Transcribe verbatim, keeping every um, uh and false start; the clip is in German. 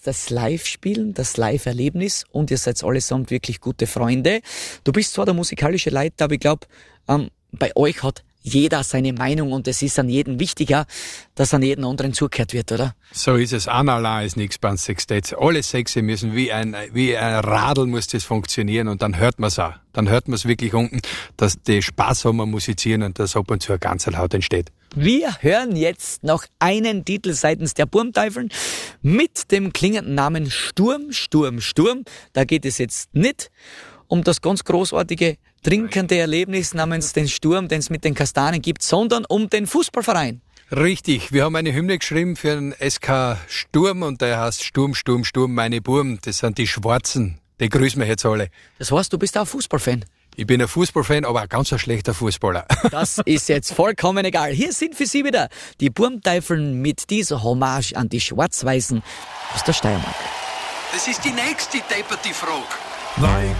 jetzt das Live-Spielen, das Live-Erlebnis und ihr seid allesamt wirklich gute Freunde. Du bist zwar der musikalische Leiter, aber ich glaube, ähm, bei euch hat jeder seine Meinung und es ist an jeden wichtiger, dass an jeden anderen zugehört wird, oder? So ist es. Einer allein ist nichts beim Sextett. Alle Sechse müssen wie ein, wie ein Radl muss das funktionieren und dann hört man's auch. Dann hört man's wirklich unten, dass die Spaß haben am Musizieren und dass ab und zu ein ganzer Laut entsteht. Wir hören jetzt noch einen Titel seitens der Burmteufeln mit dem klingenden Namen Sturm, Sturm, Sturm. Da geht es jetzt nicht um das ganz großartige trinkende Erlebnis namens den Sturm, den es mit den Kastanien gibt, sondern um den Fußballverein. Richtig, wir haben eine Hymne geschrieben für den S K Sturm und der heißt Sturm, Sturm, Sturm, meine Burm. Das sind die Schwarzen, die grüßen wir jetzt alle. Das heißt, du bist auch Fußballfan? Ich bin ein Fußballfan, aber ein ganz ein schlechter Fußballer. Das ist jetzt vollkommen egal. Hier sind für Sie wieder die Burmteufeln mit dieser Hommage an die Schwarz-Weißen aus der Steiermark. Das ist die nächste depperte Frage.